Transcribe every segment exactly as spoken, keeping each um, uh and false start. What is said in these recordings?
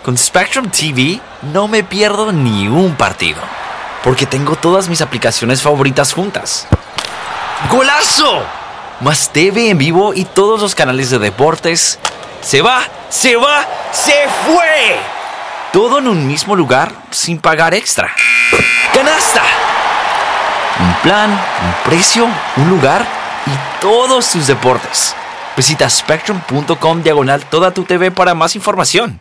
Con Spectrum T V no me pierdo ni un partido, porque tengo todas mis aplicaciones favoritas juntas. ¡Golazo! Más T V en vivo y todos los canales de deportes. ¡Se va! ¡Se va! ¡Se fue! Todo en un mismo lugar sin pagar extra. ¡Canasta! Un plan, un precio, un lugar y todos tus deportes. Visita spectrum.com diagonal toda tu T V para más información.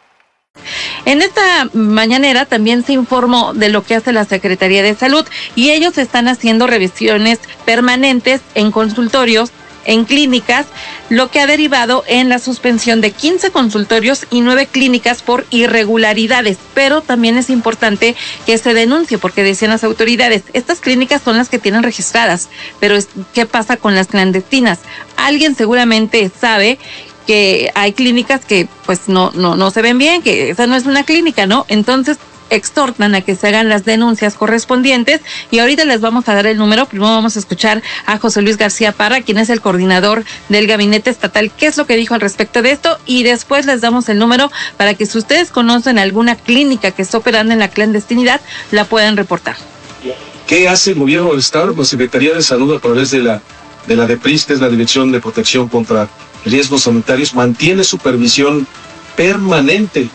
En esta mañanera también se informó de lo que hace la Secretaría de Salud y ellos están haciendo revisiones permanentes en consultorios, en clínicas, lo que ha derivado en la suspensión de quince consultorios y nueve clínicas por irregularidades. Pero también es importante que se denuncie, porque decían las autoridades, estas clínicas son las que tienen registradas, pero ¿qué pasa con las clandestinas? Alguien seguramente sabe que hay clínicas que pues no, no, no se ven bien, que esa no es una clínica, ¿no? Entonces exhortan a que se hagan las denuncias correspondientes y ahorita les vamos a dar el número. Primero vamos a escuchar a José Luis García Parra, quien es el coordinador del Gabinete Estatal, qué es lo que dijo al respecto de esto, y después les damos el número para que si ustedes conocen alguna clínica que está operando en la clandestinidad, la puedan reportar. ¿Qué hace el gobierno del Estado? La Secretaría de Salud, a través de la, de la DEPRIS, que es la Dirección de Protección contra Riesgos Sanitarios, mantiene supervisión permanente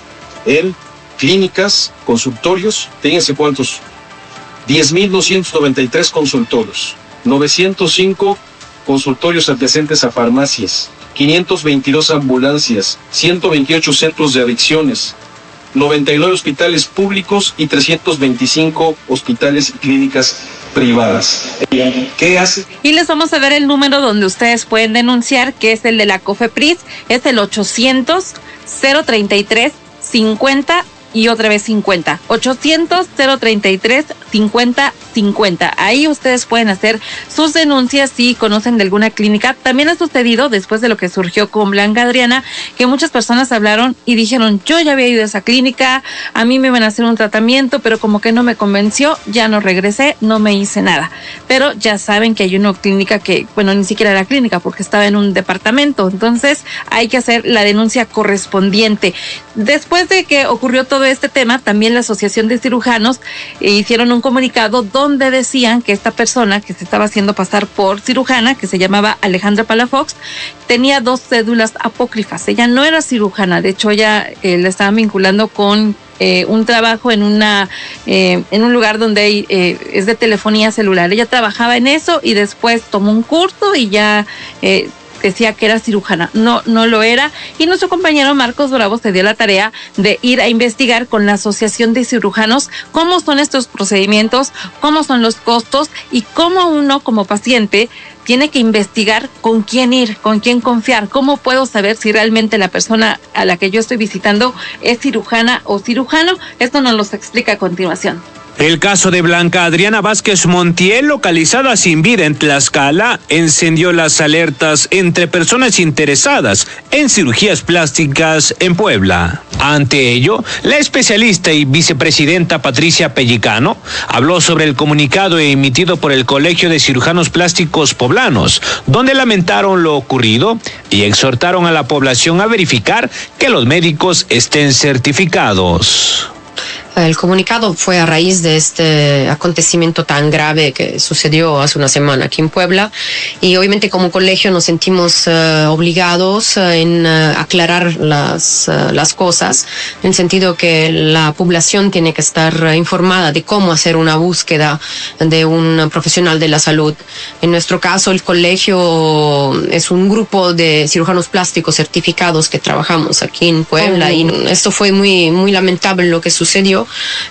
en clínicas, consultorios. Fíjense cuántos: diez mil doscientos noventa y tres consultorios, novecientos cinco consultorios adyacentes a farmacias, quinientos veintidós ambulancias, ciento veintiocho centros de adicciones, noventa y nueve hospitales públicos y trescientos veinticinco hospitales y clínicas privadas. ¿Qué hace? Y les vamos a dar el número donde ustedes pueden denunciar, que es el de la COFEPRIS, es el ochocientos, cero treinta y tres, cincuenta y otra vez cincuenta, ochocientos, cero treinta y tres, cincuenta, cincuenta. Ahí ustedes pueden hacer sus denuncias si conocen de alguna clínica. También ha sucedido, después de lo que surgió con Blanca Adriana, que muchas personas hablaron y dijeron, yo ya había ido a esa clínica, a mí me iban a hacer un tratamiento, pero como que no me convenció, ya no regresé, no me hice nada. Pero ya saben que hay una clínica que, bueno, ni siquiera era clínica porque estaba en un departamento, entonces hay que hacer la denuncia correspondiente. Después de que ocurrió todo este tema, también la Asociación de Cirujanos hicieron un comunicado donde decían que esta persona que se estaba haciendo pasar por cirujana, que se llamaba Alejandra Palafox, tenía dos cédulas apócrifas. Ella no era cirujana, de hecho ella eh, la estaban vinculando con eh, un trabajo en una eh, en un lugar donde eh, es de telefonía celular. Ella trabajaba en eso y después tomó un curso y ya eh, decía que era cirujana. No, no lo era. Y nuestro compañero Marcos Bravo se dio la tarea de ir a investigar con la Asociación de Cirujanos cómo son estos procedimientos, cómo son los costos y cómo uno como paciente tiene que investigar con quién ir, con quién confiar. ¿Cómo puedo saber si realmente la persona a la que yo estoy visitando es cirujana o cirujano? Esto nos lo explica a continuación. El caso de Blanca Adriana Vázquez Montiel, localizada sin vida en Tlaxcala, encendió las alertas entre personas interesadas en cirugías plásticas en Puebla. Ante ello, la especialista y vicepresidenta Patricia Pellicano habló sobre el comunicado emitido por el Colegio de Cirujanos Plásticos Poblanos, donde lamentaron lo ocurrido y exhortaron a la población a verificar que los médicos estén certificados. El comunicado fue a raíz de este acontecimiento tan grave que sucedió hace una semana aquí en Puebla, y obviamente como colegio nos sentimos uh, obligados uh, en uh, aclarar las, uh, las cosas, en el sentido que la población tiene que estar uh, informada de cómo hacer una búsqueda de un profesional de la salud. En nuestro caso, el colegio es un grupo de cirujanos plásticos certificados que trabajamos aquí en Puebla, oh. y esto fue muy, muy lamentable lo que sucedió.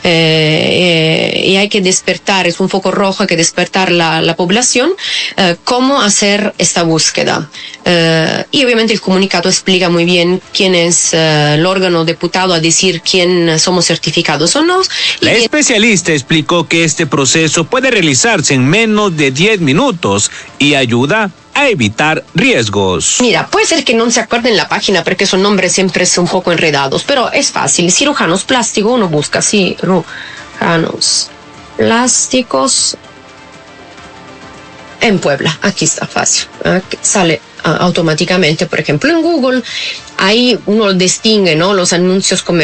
Eh, eh, y hay que despertar, es un foco rojo, hay que despertar la, la población, eh, cómo hacer esta búsqueda. Eh, y obviamente el comunicado explica muy bien quién es eh, el órgano deputado a decir quién somos certificados o no. La especialista explicó que este proceso puede realizarse en menos de diez minutos y ayuda a evitar riesgos. Mira, puede ser que no se acuerden la página porque esos nombres siempre son un poco enredados, pero es fácil. Cirujanos plásticos, uno busca cirujanos plásticos en Puebla. Aquí está fácil. Aquí sale uh, automáticamente, por ejemplo, en Google. Ahí uno distingue, ¿no?, los anuncios comerciales